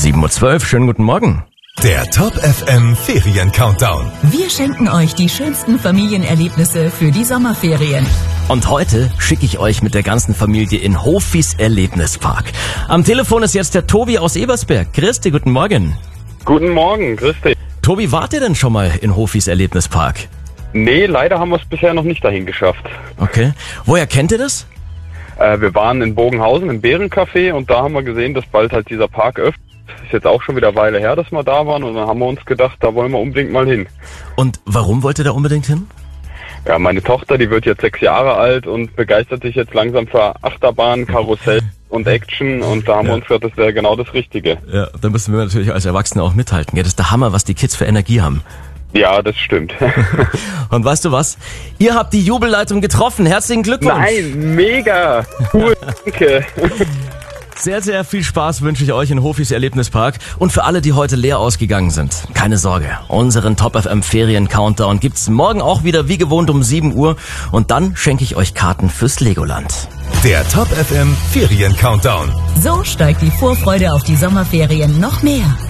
7:12 Uhr. Schönen guten Morgen. Der Top FM Ferien Countdown. Wir schenken euch die schönsten Familienerlebnisse für die Sommerferien. Und heute schicke ich euch mit der ganzen Familie in Hofis Erlebnispark. Am Telefon ist jetzt der Tobi aus Ebersberg. Grüß dich, guten Morgen. Guten Morgen, grüß dich. Tobi, wart ihr denn schon mal in Hofis Erlebnispark? Nee, leider haben wir es bisher noch nicht dahin geschafft. Okay. Woher kennt ihr das? Wir waren in Bogenhausen im Bärencafé und da haben wir gesehen, dass bald halt dieser Park öffnet. Ist jetzt auch schon wieder eine Weile her, dass wir da waren und dann haben wir uns gedacht, da wollen wir unbedingt mal hin. Und warum wollt ihr da unbedingt hin? Ja, meine Tochter, die wird jetzt 6 Jahre alt und begeistert sich jetzt langsam für Achterbahn, Karussell und Action und da haben wir uns gedacht, das wäre genau das Richtige. Ja, da müssen wir natürlich als Erwachsene auch mithalten. Ja, das ist der Hammer, was die Kids für Energie haben. Ja, das stimmt. Und weißt du was? Ihr habt die Jubelleitung getroffen. Herzlichen Glückwunsch. Nein, mega. Cool, danke. Sehr, sehr viel Spaß wünsche ich euch in Hofis Erlebnispark. Und für alle, die heute leer ausgegangen sind, keine Sorge. Unseren Top FM Ferien Countdown gibt's morgen auch wieder wie gewohnt um 7 Uhr. Und dann schenke ich euch Karten fürs Legoland. Der Top FM Ferien Countdown. So steigt die Vorfreude auf die Sommerferien noch mehr.